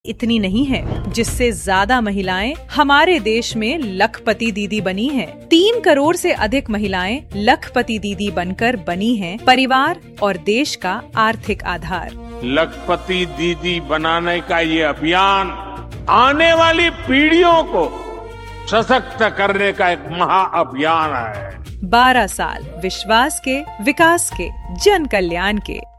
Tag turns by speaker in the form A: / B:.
A: इतनी नहीं है जिससे ज्यादा महिलाएं हमारे देश में लखपति दीदी बनी हैं। 3 करोड़ से अधिक महिलाएं लखपति दीदी बनकर बनी हैं परिवार और देश का आर्थिक आधार।
B: लखपति दीदी बनाने का ये अभियान आने वाली पीढ़ियों को सशक्त करने का एक महाअभियान है।
A: 12 साल विश्वास के, विकास के, जन कल्याण के।